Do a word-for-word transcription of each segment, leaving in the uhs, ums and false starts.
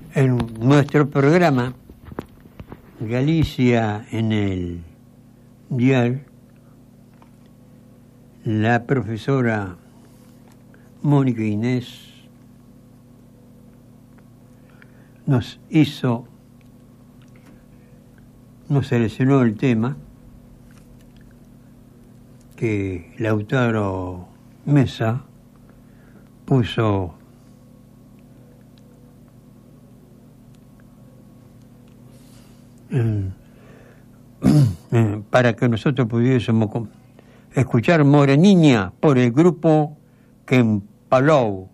En nuestro programa Galicia en el dial, la profesora Mónica Inés nos hizo, nos seleccionó el tema que Lautaro Mesa puso eh, eh, para que nosotros pudiésemos escuchar Moreniña por el grupo Quempalou.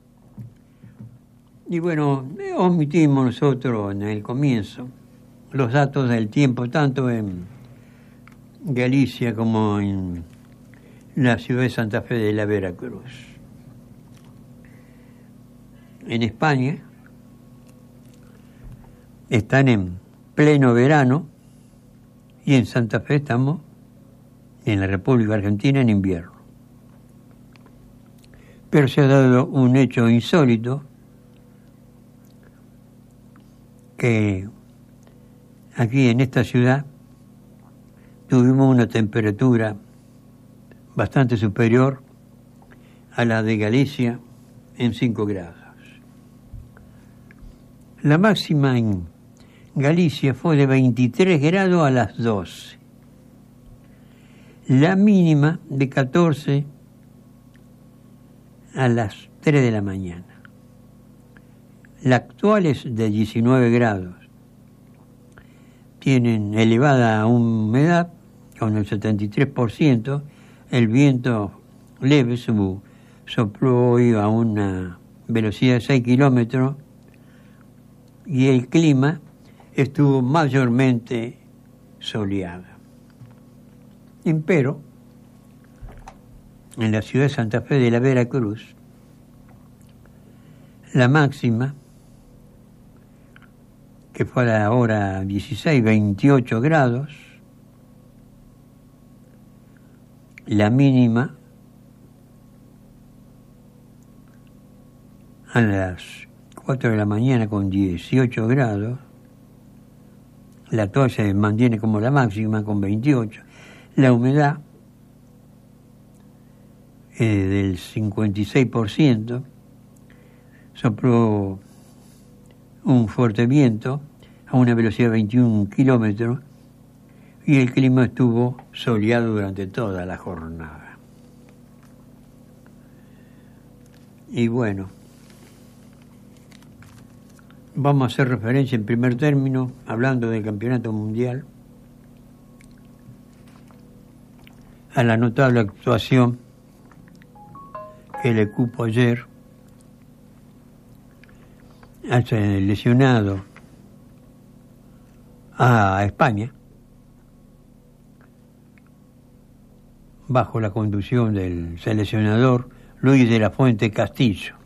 Y bueno, omitimos nosotros en el comienzo los datos del tiempo, tanto en Galicia como en la ciudad de Santa Fe de la Veracruz. En España están en pleno verano y en Santa Fe estamos, en la República Argentina, en invierno. Pero se ha dado un hecho insólito, que aquí en esta ciudad tuvimos una temperatura bastante superior a la de Galicia en cinco grados. La máxima en Galicia fue de veintitrés grados a las doce. La mínima de catorce a las tres de la mañana. La actual es de diecinueve grados. Tienen elevada humedad con el setenta y tres por ciento. El viento leve su, sopló hoy a una velocidad de seis kilómetros y el clima estuvo mayormente soleado. Empero, en la ciudad de Santa Fe de la Veracruz, la máxima, que fue a la hora dieciséis, veintiocho grados, la mínima a las cuatro de la mañana con dieciocho grados, la actual se mantiene como la máxima con veintiocho, la humedad eh, del cincuenta y seis por ciento, sopló un fuerte viento a una velocidad de veintiún kilómetros y el clima estuvo soleado durante toda la jornada. Y bueno, vamos a hacer referencia en primer término, hablando del campeonato mundial, a la notable actuación que le cupo ayer al lesionado a España, bajo la conducción del seleccionador Luis de la Fuente Castillo,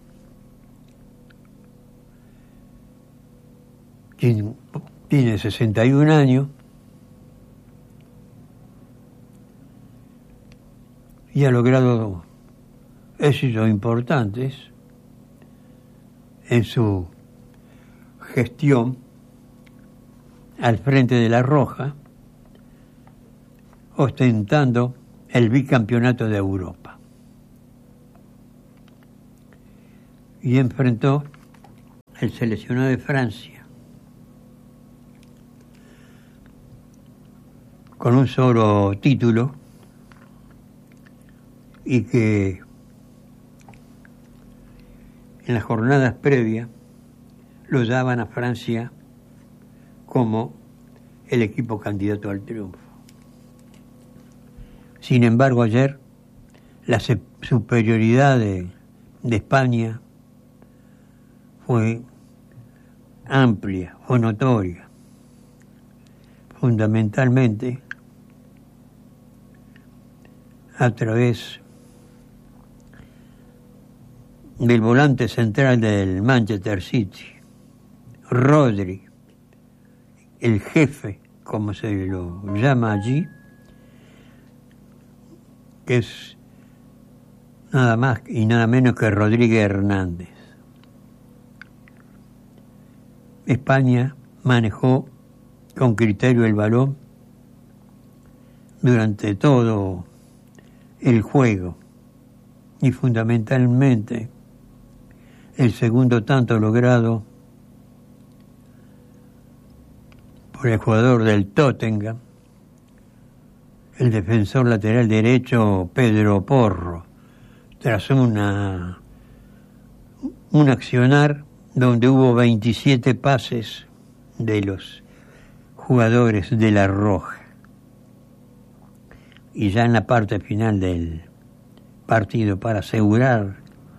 quien tiene sesenta y un años y ha logrado éxitos importantes en su gestión al frente de la Roja, ostentando el bicampeonato de Europa. Y enfrentó al seleccionado de Francia con un solo título y que en las jornadas previas lo daban a Francia como el equipo candidato al triunfo. Sin embargo, ayer la superioridad de, de España fue amplia, fue notoria, fundamentalmente a través del volante central del Manchester City, Rodri, el jefe, como se lo llama allí, que es nada más y nada menos que Rodríguez Hernández. España manejó con criterio el balón durante todo el juego y fundamentalmente el segundo tanto logrado por el jugador del Tottenham, el defensor lateral derecho Pedro Porro, tras una un accionar donde hubo veintisiete pases de los jugadores de La Roja. Y ya en la parte final del partido, para asegurar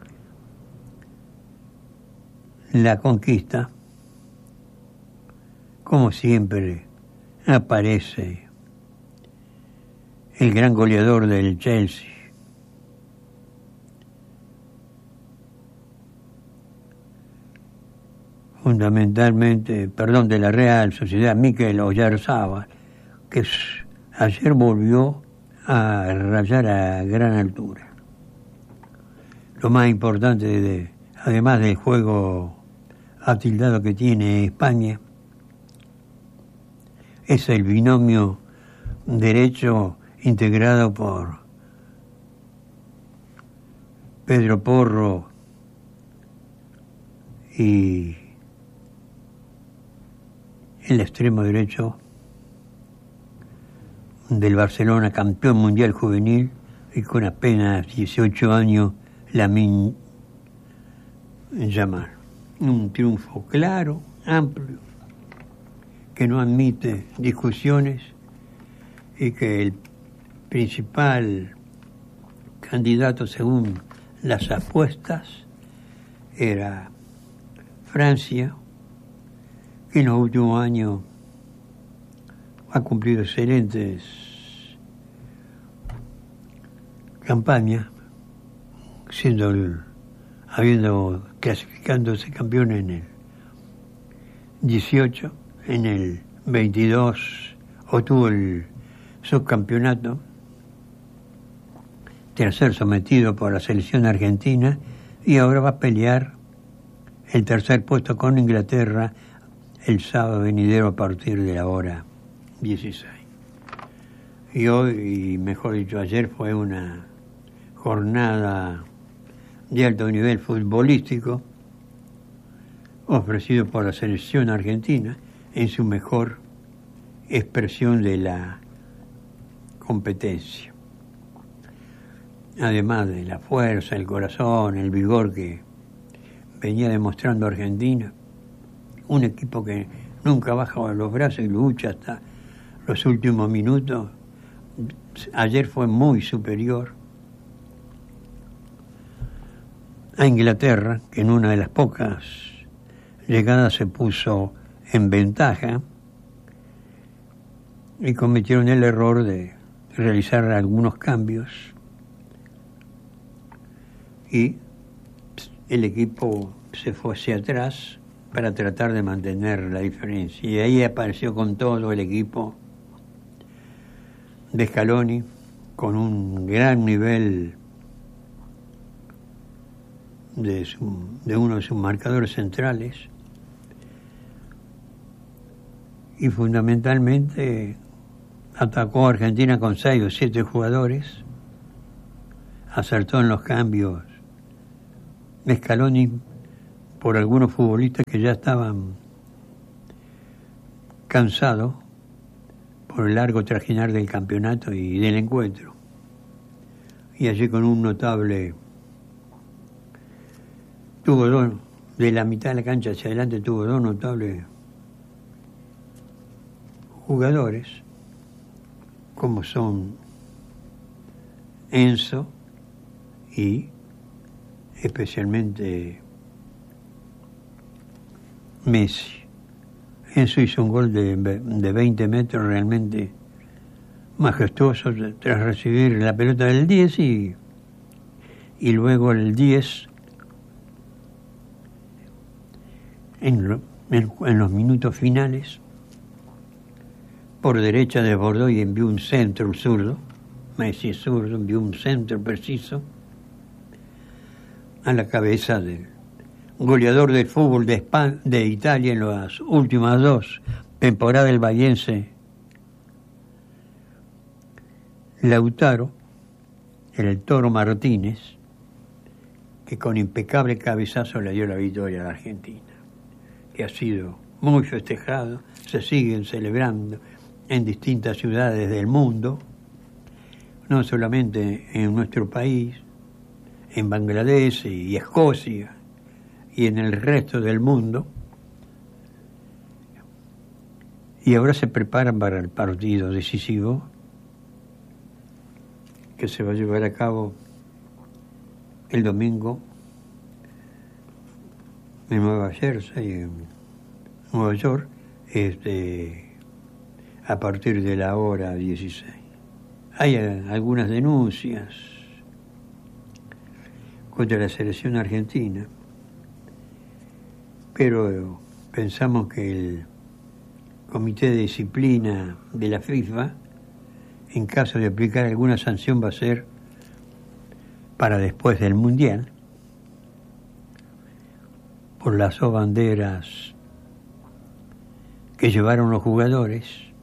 la conquista, como siempre, aparece el gran goleador del Chelsea, fundamentalmente, perdón, de la Real Sociedad, Mikel Oyarzabal, que ayer volvió a rayar a gran altura. Lo más importante, de, además del juego atildado que tiene España, es el binomio derecho integrado por Pedro Porro y el extremo derecho del Barcelona, campeón mundial juvenil y con apenas dieciocho años, Lamine Yamal. Un triunfo claro, amplio, que no admite discusiones y que el principal candidato según las apuestas era Francia, que en los últimos años ha cumplido excelentes campañas, siendo el, habiendo clasificándose campeón en el dieciocho, en el veintidós obtuvo el subcampeonato tras ser sometido por la selección argentina, y ahora va a pelear el tercer puesto con Inglaterra el sábado venidero a partir de la hora dieciséis. Y hoy, y mejor dicho ayer, fue una jornada de alto nivel futbolístico ofrecido por la selección argentina en su mejor expresión de la competencia. Además de la fuerza, el corazón, el vigor que venía demostrando Argentina, un equipo que nunca baja los brazos y lucha hasta los últimos minutos. Ayer fue muy superior a Inglaterra, que en una de las pocas llegadas se puso en ventaja y cometieron el error de realizar algunos cambios y el equipo se fue hacia atrás para tratar de mantener la diferencia. Y ahí apareció con todo el equipo de Scaloni, con un gran nivel de, su, de uno de sus marcadores centrales, y fundamentalmente atacó a Argentina con seis o siete jugadores, acertó en los cambios Scaloni por algunos futbolistas que ya estaban cansados por el largo trajinar del campeonato y del encuentro. Y allí con un notable, tuvo dos, de la mitad de la cancha hacia adelante tuvo dos notables jugadores, como son Enzo y especialmente Messi. Enzo hizo un gol de, de veinte metros realmente majestuoso tras recibir la pelota del diez y, y luego el diez en, lo, en, en los minutos finales por derecha desbordó y envió un centro zurdo. Messi es zurdo, envió un centro preciso a la cabeza de, goleador del fútbol de, España, de Italia en las últimas dos temporadas del Vallense, Lautaro, el Toro Martínez, que con impecable cabezazo le dio la victoria a la Argentina, que ha sido muy festejado, se siguen celebrando en distintas ciudades del mundo, no solamente en nuestro país, en Bangladesh y Escocia y en el resto del mundo, y ahora se preparan para el partido decisivo que se va a llevar a cabo el domingo en Nueva Jersey, en Nueva York, este, a partir de la hora dieciséis. Hay algunas denuncias contra la selección argentina, pero pensamos que el Comité de Disciplina de la FIFA, en caso de aplicar alguna sanción, va a ser para después del Mundial, por las dos banderas que llevaron los jugadores,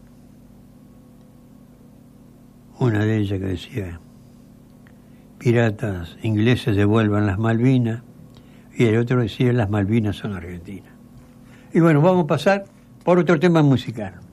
una de ellas que decía piratas ingleses devuelvan las Malvinas, y el otro decía las Malvinas son argentinas. Y bueno, vamos a pasar por otro tema musical.